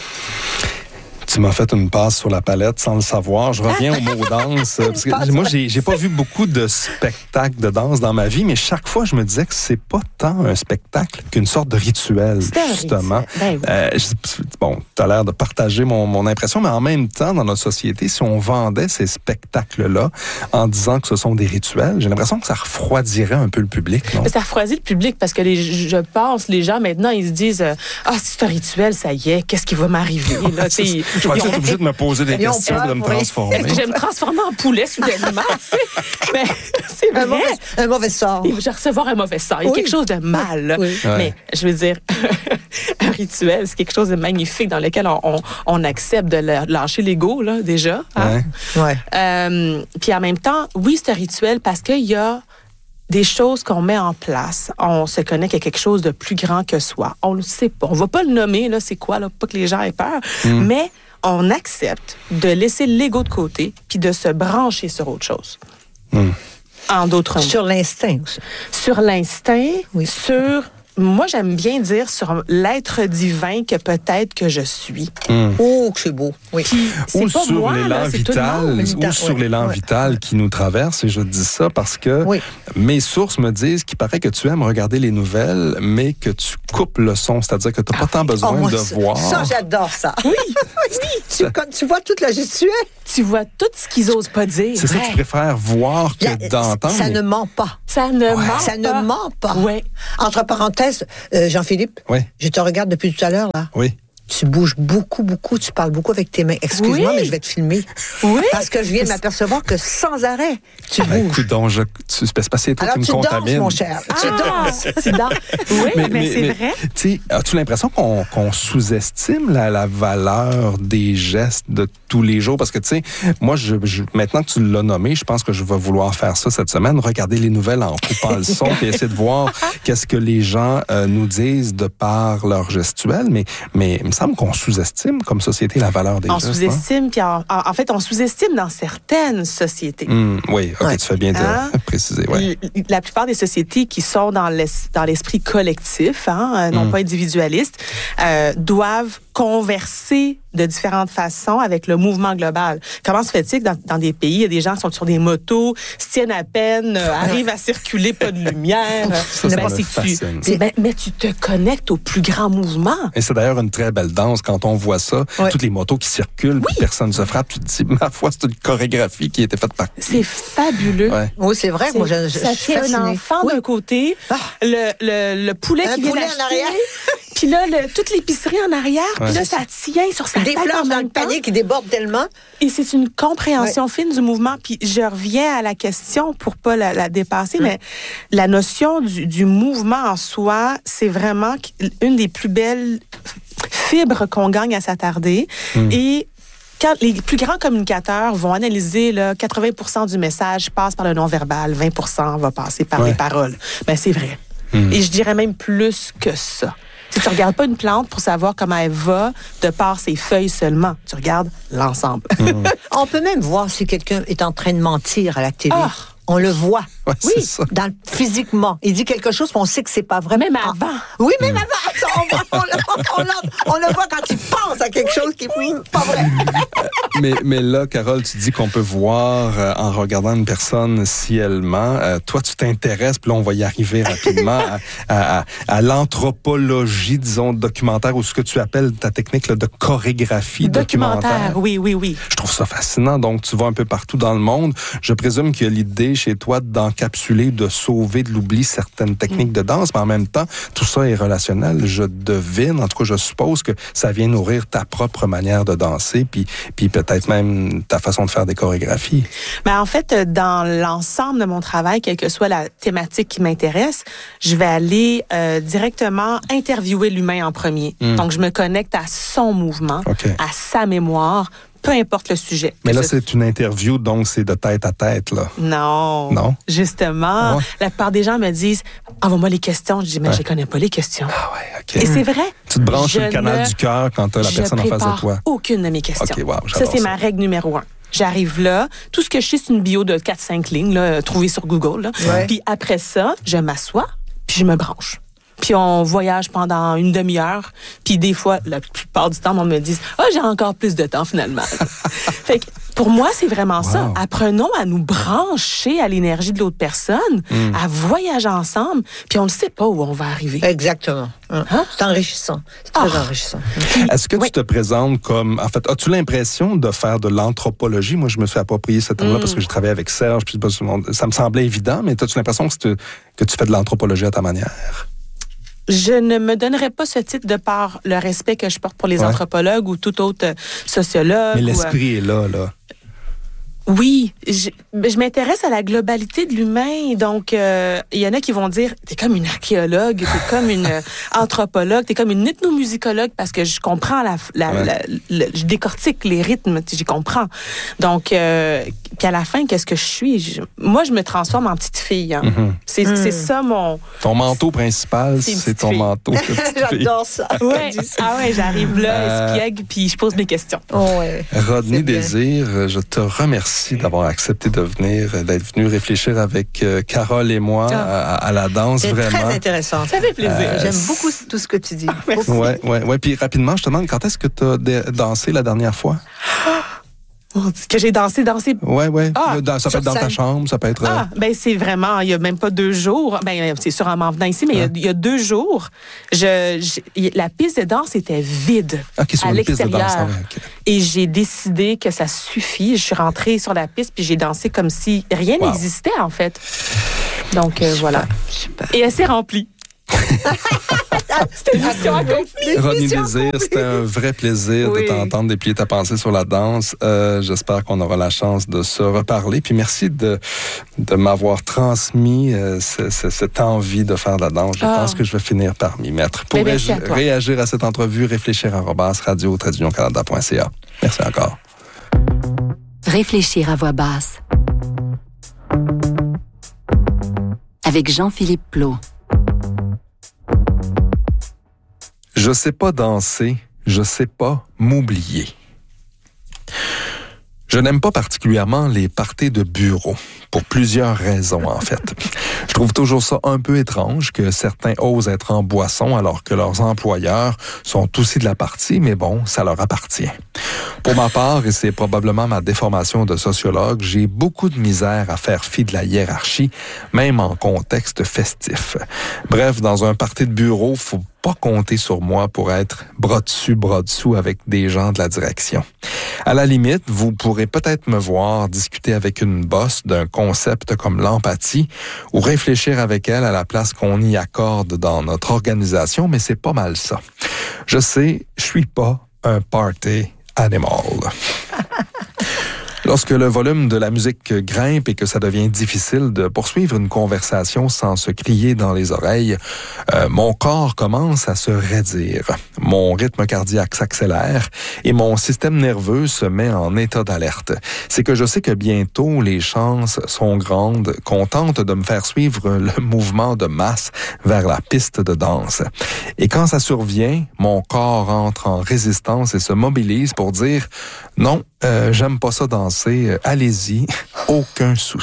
Tu m'as fait une passe sur la palette sans le savoir. Je reviens au mot danse. Parce que moi, j'ai, j'ai pas vu beaucoup de spectacles de danse dans ma vie, mais chaque fois, je me disais que c'est pas tant un spectacle qu'une sorte de rituel, c'est justement. Un rituel. Ben oui. euh, je, bon, tu as l'air de partager mon, mon impression, mais en même temps, dans notre société, si on vendait ces spectacles-là en disant que ce sont des rituels, j'ai l'impression que ça refroidirait un peu le public. Non? Ça refroidit le public parce que les, je pense, les gens, maintenant, ils se disent « Ah, c'est un rituel, ça y est, qu'est-ce qui va m'arriver? » là, Je vais être obligé de me poser des questions et de me transformer. Est-ce que je vais me transformer en poulet soudainement? Mais c'est vrai. Un mauvais, un mauvais sort. Je vais recevoir un mauvais sort. Il y a oui. quelque chose de mal. Oui. Oui. Mais je veux dire, un rituel, c'est quelque chose de magnifique dans lequel on, on, on accepte de lâcher l'ego, là, déjà. Hein? Ouais. Ouais. Euh, puis en même temps, oui, c'est un rituel parce qu'il y a des choses qu'on met en place. On se connecte à quelque chose de plus grand que soi. On le sait pas. On va pas le nommer, là, c'est quoi, là, pas que les gens aient peur. Mm. Mais on accepte de laisser l'ego de côté puis de se brancher sur autre chose. Mm. En d'autres mots. Sur l'instinct aussi. Sur l'instinct, oui. Sur... Moi, j'aime bien dire sur l'être divin que peut-être que je suis. Mm. Oh, que c'est beau. Oui. Puis, ou c'est pas sur moi, l'élan là, c'est vital, tout le ou monde. sur oui. l'élan oui. vital qui nous traverse. Et je dis ça parce que oui. mes sources me disent qu'il paraît que tu aimes regarder les nouvelles, mais que tu coupes le son. C'est-à-dire que tu n'as pas tant besoin oh, moi, de ça, voir. Ça, j'adore ça. Oui. oui. Tu, tu vois toute la gestuelle. Tu vois tout ce qu'ils osent pas dire. C'est ouais. ça, tu préfères voir que La, d'entendre. Ça mais... ne ment pas. Ça ne ouais. ment ça pas. Ça ne ment pas. Ouais. Entre parenthèses, euh, Jean-Philippe, oui. je te regarde depuis tout à l'heure, là. Oui. Tu bouges beaucoup, beaucoup, tu parles beaucoup avec tes mains. Excuse-moi, oui. mais je vais te filmer. Oui. Parce que je viens de m'apercevoir que sans arrêt, tu ben, bouges. Écoute donc, je, tu, c'est parce que toi Alors, qui me tu contamines. danses, mon cher. Ah, tu danses. Tu danses. Oui, mais, mais, mais c'est mais, vrai. Tu sais, as-tu l'impression qu'on, qu'on sous-estime la, la valeur des gestes de tous les jours? Parce que, tu sais, moi, je, je, maintenant que tu l'as nommé, je pense que je vais vouloir faire ça cette semaine, regarder les nouvelles en coupant le son et essayer de voir qu'est-ce que les gens euh, nous disent de par leur gestuelle. Mais, mais il me semble qu'on sous-estime comme société la valeur des on gestes. On sous-estime, puis en, en fait, on sous-estime dans certaines sociétés. Mmh, oui, ok, ouais. Tu fais bien de hein? préciser. Ouais. La plupart des sociétés qui sont dans, l'es, dans l'esprit collectif, hein, non mmh. pas individualiste, euh, doivent converser de différentes façons avec le mouvement global. Comment se fait-il que dans, dans des pays, il y a des gens qui sont sur des motos, se tiennent à peine, euh, arrivent à circuler, pas de lumière. Ça, ça ben, me fascine. Tu, ben, mais tu te connectes au plus grand mouvement. Et c'est d'ailleurs une très belle danse quand on voit ça. Ouais. Toutes les motos qui circulent, oui. personne ne se frappe. Tu te dis, ma foi, c'est une chorégraphie qui a été faite par... C'est fabuleux. Ouais. Oui, c'est vrai. C'est, moi, je, je, ça je suis tient un enfant oui. d'un côté, ah. le, le, le poulet un qui vient poulet d'acheter, en arrière. Puis là, le, toute l'épicerie en arrière, ouais. puis là, ça tient sur sa des tête fleurs en dans même le panier qui débordent tellement. Et c'est une compréhension ouais. fine du mouvement. Puis je reviens à la question pour pas la, la dépasser, mmh. mais la notion du, du mouvement en soi, c'est vraiment une des plus belles fibres qu'on gagne à s'attarder. Mmh. Et quand les plus grands communicateurs vont analyser là, quatre-vingts pour cent du message passe par le non-verbal, vingt pour cent va passer par ouais. les paroles. Ben, c'est vrai. Mmh. Et je dirais même plus que ça. Tu ne regardes pas une plante pour savoir comment elle va de par ses feuilles seulement. Tu regardes l'ensemble. Mmh. On peut même voir si quelqu'un est en train de mentir à la télé. Ah. On le voit. Ouais, oui, c'est ça. Dans, physiquement. Il dit quelque chose, on sait que c'est pas vrai. Même avant. Oui, même avant. On, on, on, on, on, on le voit quand il pense à quelque chose qui n'est pas vrai. mais, mais là, Carole, tu dis qu'on peut voir euh, en regardant une personne si elle ment. Euh, toi, tu t'intéresses, puis là, on va y arriver rapidement, à, à, à l'anthropologie, disons, documentaire, ou ce que tu appelles ta technique là, de chorégraphie documentaire. Documentaire, oui, oui, oui. Je trouve ça fascinant. Donc, tu vas un peu partout dans le monde. Je présume qu'il y a l'idée chez toi d'encapsuler, de sauver de l'oubli certaines techniques mmh. de danse, mais en même temps, tout ça est relationnel. Je devine, en tout cas, je suppose que ça vient nourrir ta propre manière de danser, puis, puis peut-être même ta façon de faire des chorégraphies. Ben, en fait, dans l'ensemble de mon travail, quelle que soit la thématique qui m'intéresse, je vais aller euh, directement interviewer l'humain en premier. Mmh. Donc, je me connecte à son mouvement, okay. à sa mémoire, peu importe le sujet. Mais là, c'est une interview, donc c'est de tête à tête, là. Non. Non? Justement, ouais. La plupart des gens me disent « Envoie-moi les questions. » Je dis « Mais ouais. je ne connais pas les questions. » Ah ouais, OK. Et c'est vrai. Tu te branches sur le canal du cœur quand tu as la personne en face de toi. Aucune de mes questions. Okay, wow, ça, c'est ça. Ma règle numéro un. J'arrive là, tout ce que je sais, c'est une bio de quatre cinq lignes, là, trouvée sur Google. Là. Ouais. Puis après ça, je m'assois, puis je me branche. Puis on voyage pendant une demi-heure. Puis des fois, la plupart du temps, on me dit « Ah, oh, j'ai encore plus de temps, finalement. » Fait que pour moi, c'est vraiment wow. ça. Apprenons à nous brancher à l'énergie de l'autre personne, mm. à voyager ensemble, puis on ne sait pas où on va arriver. Exactement. Hein? C'est enrichissant. C'est très oh. enrichissant. Est-ce que oui. tu te présentes comme... En fait, as-tu l'impression de faire de l'anthropologie? Moi, je me suis approprié ce terme-là mm. parce que j'ai travaillé avec Serge, puis ça me semblait évident, mais as-tu l'impression que, tu, que tu fais de l'anthropologie à ta manière? Je ne me donnerais pas ce titre de par le respect que je porte pour les ouais. anthropologues ou tout autre sociologue. Mais l'esprit ou, euh... est là, là. Oui, je, je m'intéresse à la globalité de l'humain. Donc, il euh, y en a qui vont dire, t'es comme une archéologue, t'es comme une anthropologue, t'es comme une ethnomusicologue parce que je comprends la, la, ouais. la, la je décortique les rythmes, j'y comprends. Donc, euh, puis à la fin, qu'est-ce que je suis je, Moi, je me transforme en petite fille. Hein. Mm-hmm. C'est, mm. c'est ça mon. Ton manteau principal, c'est, c'est ton fille. manteau de petite fille. J'adore ça. Ouais. Ah ouais, j'arrive là, euh... espiègle, puis je pose mes questions. Oh ouais. Rodney Désir, je te remercie. Merci d'avoir accepté de venir, d'être venu réfléchir avec euh, Carole et moi ah. à, à la danse. C'est vraiment. Très intéressant. Ça fait plaisir. Euh, J'aime beaucoup tout ce que tu dis. Merci. Ouais, ouais, ouais. Puis rapidement, je te demande, quand est-ce que tu as dansé la dernière fois? Que j'ai dansé, dansé. Ouais, ouais. Ah, dans, ça peut être dans ta chambre, ça peut être. Ah, ben c'est vraiment. Il y a même pas deux jours. Ben c'est sûr en m'en venant ici, mais ah. il, y a, il y a deux jours, je, je la piste de danse était vide okay, sur à une l'extérieur. Piste de danse, ah, okay. Et j'ai décidé que ça suffit. Je suis rentrée sur la piste puis j'ai dansé comme si rien wow. n'existait en fait. Donc euh, voilà. Super. Et elle s'est remplie. C'était une mission accomplie. Rodney Désir, c'était un vrai plaisir oui. de t'entendre déplier ta pensée sur la danse. Euh, j'espère qu'on aura la chance de se reparler. Puis merci de, de m'avoir transmis euh, ce, ce, cette envie de faire de la danse. Je oh. pense que je vais finir par m'y mettre. Pour ré- à réagir à cette entrevue, réfléchir arobase radio tiret union canada point c a. Merci encore. Réfléchir à voix basse. Avec Jean-Philippe Plot. Je sais pas danser, je sais pas m'oublier. Je n'aime pas particulièrement les parties de bureau, pour plusieurs raisons en fait. Je trouve toujours ça un peu étrange que certains osent être en boisson alors que leurs employeurs sont aussi de la partie, mais bon, ça leur appartient. Pour ma part, et c'est probablement ma déformation de sociologue, j'ai beaucoup de misère à faire fi de la hiérarchie, même en contexte festif. Bref, dans un party de bureau, faut pas compter sur moi pour être bras dessus, bras dessous avec des gens de la direction. À la limite, vous pourrez peut-être me voir discuter avec une boss d'un concept comme l'empathie ou réfléchir avec elle à la place qu'on y accorde dans notre organisation, mais c'est pas mal ça. Je sais, je suis pas un party animal. Lorsque le volume de la musique grimpe et que ça devient difficile de poursuivre une conversation sans se crier dans les oreilles, euh, mon corps commence à se raidir. Mon rythme cardiaque s'accélère et mon système nerveux se met en état d'alerte. C'est que je sais que bientôt les chances sont grandes qu'on tente de me faire suivre le mouvement de masse vers la piste de danse. Et quand ça survient, mon corps entre en résistance et se mobilise pour dire « Non, euh, j'aime pas ça danser, allez-y, aucun souci ».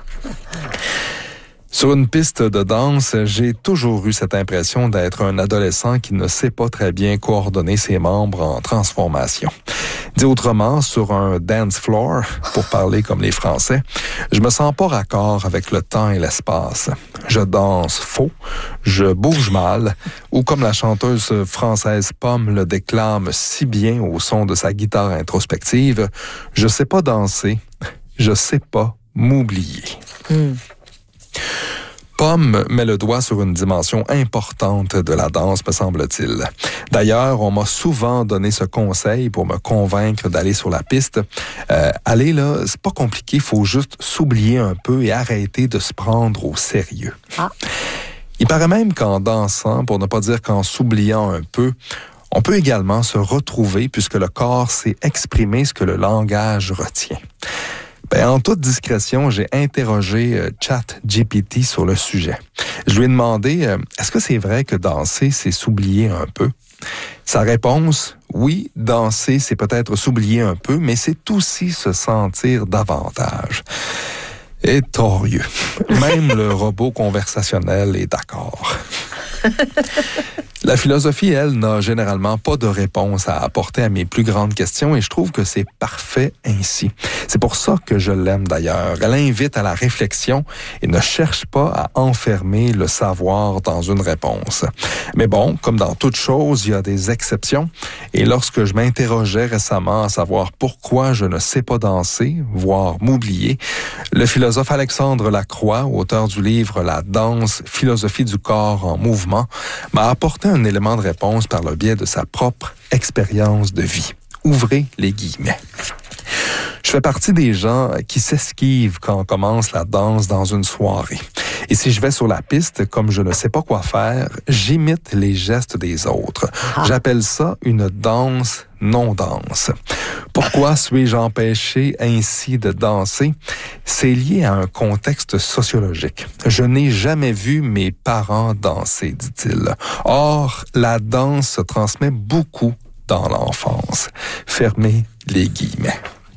Sur une piste de danse, j'ai toujours eu cette impression d'être un adolescent qui ne sait pas très bien coordonner ses membres en transformation. Dit autrement, sur un dance floor, pour parler comme les Français, je me sens pas raccord avec le temps et l'espace. Je danse faux, je bouge mal, ou comme la chanteuse française Pomme le déclame si bien au son de sa guitare introspective, je sais pas danser, je sais pas m'oublier. Mm. Pomme met le doigt sur une dimension importante de la danse, me semble-t-il. D'ailleurs, on m'a souvent donné ce conseil pour me convaincre d'aller sur la piste. Euh, aller là, c'est pas compliqué, il faut juste s'oublier un peu et arrêter de se prendre au sérieux. Ah. Il paraît même qu'en dansant, pour ne pas dire qu'en s'oubliant un peu, on peut également se retrouver puisque le corps sait exprimer ce que le langage retient. Ben, en toute discrétion, j'ai interrogé euh, ChatGPT sur le sujet. Je lui ai demandé, euh, est-ce que c'est vrai que danser, c'est s'oublier un peu? Sa réponse, oui, danser, c'est peut-être s'oublier un peu, mais c'est aussi se sentir davantage. Et torieux. Même le robot conversationnel est d'accord. La philosophie, elle, n'a généralement pas de réponse à apporter à mes plus grandes questions et je trouve que c'est parfait ainsi. C'est pour ça que je l'aime d'ailleurs. Elle invite à la réflexion et ne cherche pas à enfermer le savoir dans une réponse. Mais bon, comme dans toute chose, il y a des exceptions et lorsque je m'interrogeais récemment à savoir pourquoi je ne sais pas danser, voire m'oublier, le philosophe Alexandre Lacroix, auteur du livre « La danse, philosophie du corps en mouvement », m'a apporté un élément de réponse par le biais de sa propre expérience de vie. Ouvrez les guillemets. Je fais partie des gens qui s'esquivent quand on commence la danse dans une soirée. Et si je vais sur la piste, comme je ne sais pas quoi faire, j'imite les gestes des autres. Ah. J'appelle ça une danse non-danse. Pourquoi suis-je empêché ainsi de danser? C'est lié à un contexte sociologique. Je n'ai jamais vu mes parents danser, dit-il. Or, la danse se transmet beaucoup dans l'enfance. Fermez les guillemets.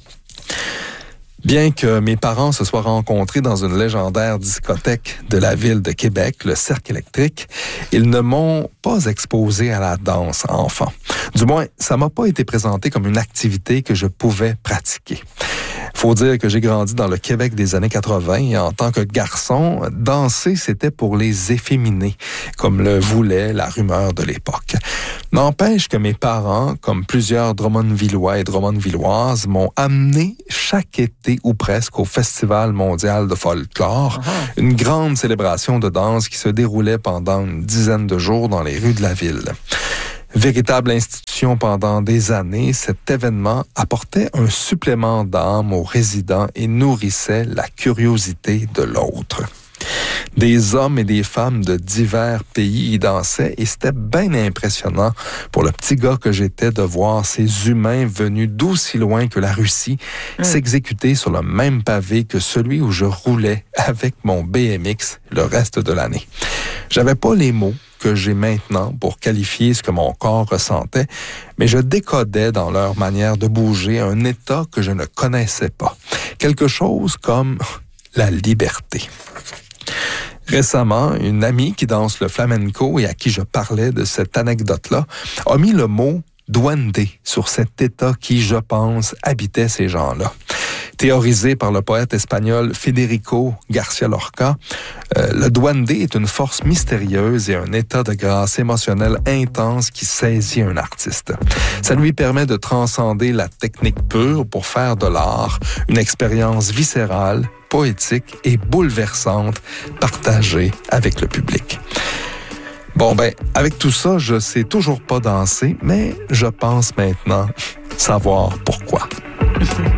Bien que mes parents se soient rencontrés dans une légendaire discothèque de la ville de Québec, le Cercle électrique, ils ne m'ont pas exposé à la danse enfant. Du moins, ça m'a pas été présenté comme une activité que je pouvais pratiquer. Faut dire que j'ai grandi dans le Québec des années quatre-vingts et en tant que garçon, danser, c'était pour les efféminés, comme le voulait la rumeur de l'époque. N'empêche que mes parents, comme plusieurs Drummondvillois et Drummondvilloises, m'ont amené chaque été ou presque au Festival mondial de folklore, uh-huh. une grande célébration de danse qui se déroulait pendant une dizaine de jours dans les rues de la ville. Véritable institution pendant des années, cet événement apportait un supplément d'âme aux résidents et nourrissait la curiosité de l'autre. Des hommes et des femmes de divers pays y dansaient et c'était bien impressionnant pour le petit gars que j'étais de voir ces humains venus d'aussi loin que la Russie mmh. s'exécuter sur le même pavé que celui où je roulais avec mon B M X le reste de l'année. J'avais pas les mots que j'ai maintenant pour qualifier ce que mon corps ressentait, mais je décodais dans leur manière de bouger un état que je ne connaissais pas. Quelque chose comme la liberté. Récemment, une amie qui danse le flamenco et à qui je parlais de cette anecdote-là a mis le mot « duende » sur cet état qui, je pense, habitait ces gens-là. Théorisé par le poète espagnol Federico García Lorca, euh, le duende est une force mystérieuse et un état de grâce émotionnelle intense qui saisit un artiste. Ça lui permet de transcender la technique pure pour faire de l'art une expérience viscérale, poétique et bouleversante partagée avec le public. Bon, ben, avec tout ça, je sais toujours pas danser, mais je pense maintenant savoir pourquoi.